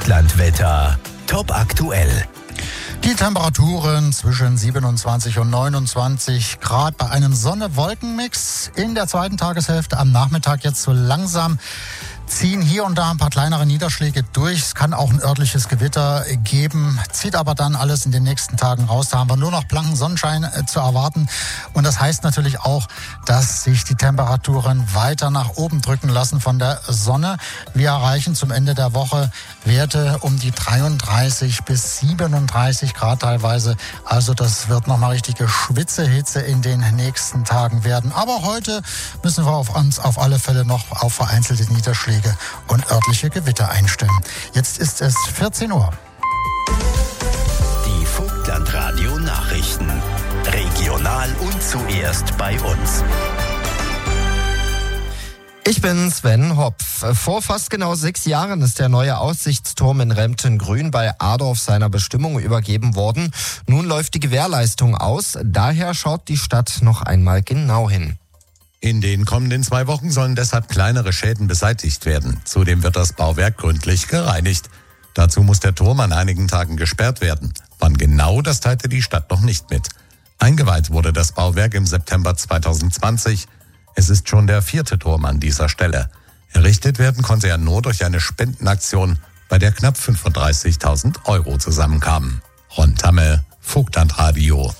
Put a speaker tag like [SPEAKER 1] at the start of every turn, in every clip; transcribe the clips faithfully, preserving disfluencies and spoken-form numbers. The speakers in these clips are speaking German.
[SPEAKER 1] Vogtlandwetter. Top aktuell.
[SPEAKER 2] Die Temperaturen zwischen siebenundzwanzig und neunundzwanzig Grad bei einem Sonne-Wolken-Mix. In der zweiten Tageshälfte am Nachmittag jetzt so langsam ziehen hier und da ein paar kleinere Niederschläge durch. Es kann auch ein örtliches Gewitter geben, zieht aber dann alles in den nächsten Tagen raus. Da haben wir nur noch blanken Sonnenschein äh, zu erwarten. Und das heißt natürlich auch, dass sich die Temperaturen weiter nach oben drücken lassen von der Sonne. Wir erreichen zum Ende der Woche Werte um die dreiunddreißig bis siebenunddreißig Grad teilweise. Also das wird nochmal richtige Schwitzehitze in den nächsten Tagen werden. Aber heute müssen wir auf uns auf alle Fälle noch auf vereinzelte Niederschläge und örtliche Gewitter einstellen. Jetzt ist es vierzehn Uhr.
[SPEAKER 1] Die Vogtlandradio Nachrichten. Regional und zuerst bei uns.
[SPEAKER 3] Ich bin Sven Hopf. Vor fast genau sechs Jahren ist der neue Aussichtsturm in Rempten-Grün bei Adorf seiner Bestimmung übergeben worden. Nun läuft die Gewährleistung aus. Daher schaut die Stadt noch einmal genau hin.
[SPEAKER 4] In den kommenden zwei Wochen sollen deshalb kleinere Schäden beseitigt werden. Zudem wird das Bauwerk gründlich gereinigt. Dazu muss der Turm an einigen Tagen gesperrt werden. Wann genau, das teilte die Stadt noch nicht mit. Eingeweiht wurde das Bauwerk im September zweitausendzwanzig. Es ist schon der vierte Turm an dieser Stelle. Errichtet werden konnte er nur durch eine Spendenaktion, bei der knapp fünfunddreißigtausend Euro zusammenkamen. Ron Tamme, Vogtlandradio.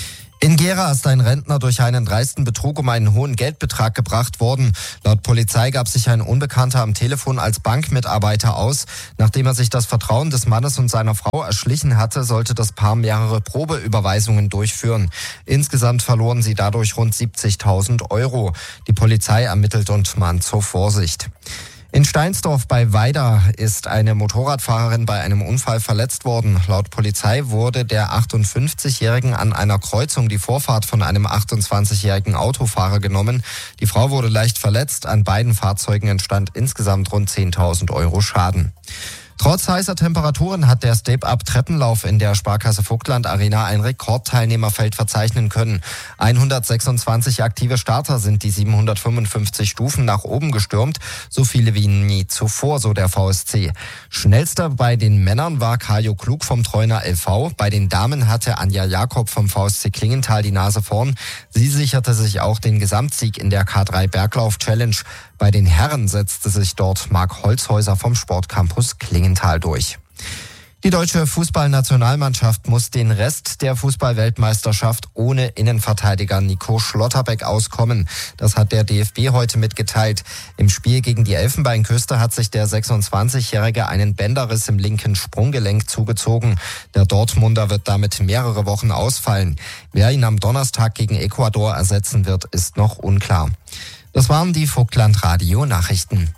[SPEAKER 3] In Gera ist ein Rentner durch einen dreisten Betrug um einen hohen Geldbetrag gebracht worden. Laut Polizei gab sich ein Unbekannter am Telefon als Bankmitarbeiter aus. Nachdem er sich das Vertrauen des Mannes und seiner Frau erschlichen hatte, sollte das Paar mehrere Probeüberweisungen durchführen. Insgesamt verloren sie dadurch rund siebzigtausend Euro. Die Polizei ermittelt und mahnt zur Vorsicht. In Steinsdorf bei Weida ist eine Motorradfahrerin bei einem Unfall verletzt worden. Laut Polizei wurde der achtundfünfzigjährigen an einer Kreuzung die Vorfahrt von einem achtundzwanzigjährigen Autofahrer genommen. Die Frau wurde leicht verletzt. An beiden Fahrzeugen entstand insgesamt rund zehntausend Euro Schaden. Trotz heißer Temperaturen hat der Step-Up-Treppenlauf in der Sparkasse Vogtland Arena ein Rekordteilnehmerfeld verzeichnen können. hundertsechsundzwanzig aktive Starter sind die siebenhundertfünfundfünfzig Stufen nach oben gestürmt, so viele wie nie zuvor, so der V S C. Schnellster bei den Männern war Kajo Klug vom Treuner L V. Bei den Damen hatte Anja Jakob vom V S C Klingenthal die Nase vorn. Sie sicherte sich auch den Gesamtsieg in der K drei Berglauf Challenge. Bei den Herren setzte sich dort Marc Holzhäuser vom Sportcampus Klingenthal durch. Die deutsche Fußballnationalmannschaft muss den Rest der Fußballweltmeisterschaft ohne Innenverteidiger Nico Schlotterbeck auskommen. Das hat der D F B heute mitgeteilt. Im Spiel gegen die Elfenbeinküste hat sich der sechsundzwanzigjährige einen Bänderriss im linken Sprunggelenk zugezogen. Der Dortmunder wird damit mehrere Wochen ausfallen. Wer ihn am Donnerstag gegen Ecuador ersetzen wird, ist noch unklar. Das waren die Vogtlandradio-Nachrichten.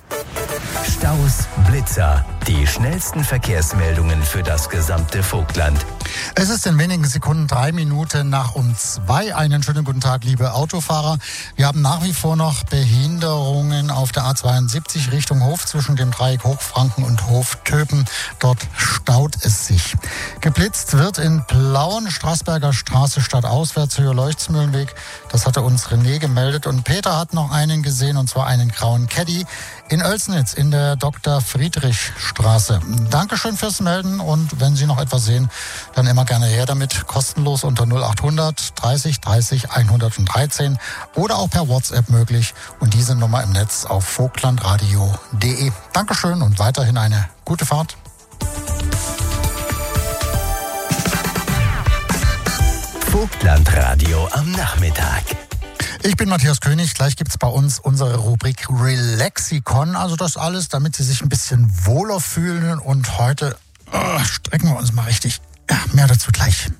[SPEAKER 1] Staus, Blitzer, die schnellsten Verkehrsmeldungen für das gesamte Vogtland.
[SPEAKER 2] Es ist in wenigen Sekunden drei Minuten nach um zwei. Einen schönen guten Tag, liebe Autofahrer. Wir haben nach wie vor noch Behinderungen auf der A zweiundsiebzig Richtung Hof zwischen dem Dreieck Hochfranken und Hoftöpen. Dort staut es sich. Geblitzt wird in Plauen, Straßberger Straße stadtauswärts, Höhe Leuchtmühlenweg. Das hatte uns René gemeldet. Und Peter hat noch einen gesehen, und zwar einen grauen Caddy in Oelsnitz in der Doktor Friedrich Straße. Dankeschön fürs Melden, und wenn Sie noch etwas sehen, dann immer gerne her damit, kostenlos unter null achthundert dreißig dreißig hundertdreizehn oder auch per WhatsApp möglich, und diese Nummer im Netz auf vogtlandradio punkt de. Dankeschön und weiterhin eine gute Fahrt.
[SPEAKER 1] Vogtlandradio am Nachmittag.
[SPEAKER 2] Ich bin Matthias König. Gleich gibt's bei uns unsere Rubrik Relaxicon. Also das alles, damit Sie sich ein bisschen wohler fühlen. Und heute oh, strecken wir uns mal richtig. Ja, mehr dazu gleich.